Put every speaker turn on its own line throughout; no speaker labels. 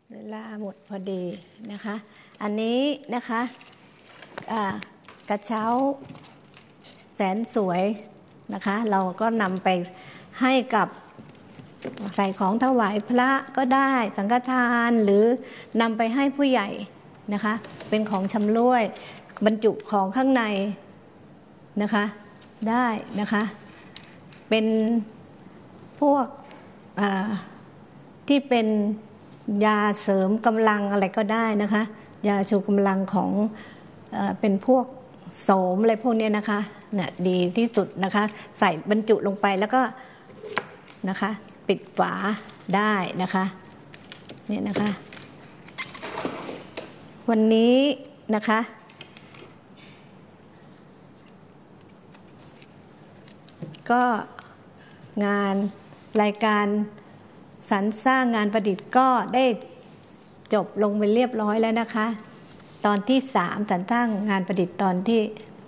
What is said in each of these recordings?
เวลาหมดพอดีนะคะอันนี้นะคะกระเช้าแสนสวยนะคะเราก็นำไปให้กับใส่ของถวายพระก็ได้สังฆทานหรือนำไปให้ผู้ใหญ่นะคะเป็นของชำร่วยบรรจุของข้างในนะคะได้นะคะเป็นพวกที่เป็นยาเสริมกำลังอะไรก็ได้นะคะยาชูกำลังของเป็นพวกโสมอะไรพวกนี้นะคะเนี่ยดีที่สุดนะคะใส่บรรจุลงไปแล้วก็นะคะปิดฝาได้นะคะเนี่ยนะคะวันนี้นะคะก็งานรายการสรรสร้างงานประดิษฐ์ก็ได้จบลงไปเรียบร้อยแล้วนะคะตอนที่3สรรสร้างงานประดิษฐ์ตอนที่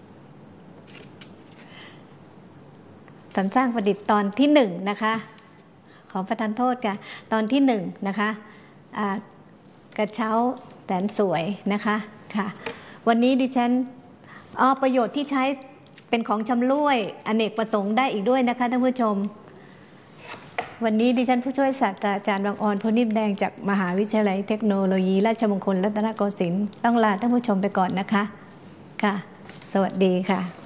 สรรสร้างประดิษฐ์ตอนที่1นะคะขอประทานโทษค่ะตอนที่1นะคะกระเช้าแสนสวยนะคะค่ะวันนี้ดิฉันประโยชน์ที่ใช้เป็นของชำร่วยอเนกประสงค์ได้อีกด้วยนะคะท่านผู้ชมวันนี้ดิฉันผู้ช่วยศาสตราจารย์บางออนโพนิมแดงจากมหาวิทยาลัยเทคโนโลยีราชมงคลรัตนโกสินทร์ต้องลาท่านผู้ชมไปก่อนนะคะค่ะสวัสดีค่ะ